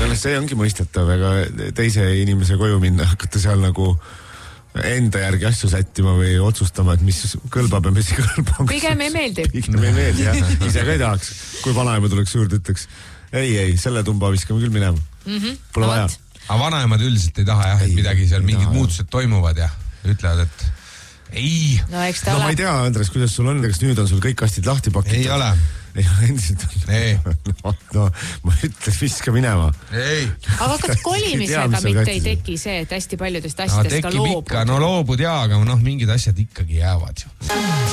see ongi mõistetav, ega teise inimese koju minna, hakata seal nagu enda järgi asju sättima või otsustama, et mis kõlbab ja mis ei kõlba. Pigem ei meeldi. Pigem ei meeldi, jah. Ise ka ei tahaks, kui vanaema tuleks juurde, ütleks, ei, selle tumba viskame küll minema. Pole vaja. Aga vanaemad üldiselt ei taha, jah, et midagi seal mingid muutused toimuvad ja ütlevad, et ei. No ma ei tea, Andres, kuidas sul on, kas nüüd on sul kõik kastid lahti pakitud? Ei ole. Ei ole endiselt. No, ma ütlen, viska minema. Ei. Aga kas kolimisega mitte ei teki see, et hästi paljudest asjadest ka loobud? No loobud jaa, aga mingid asjad ikkagi jäävad ju.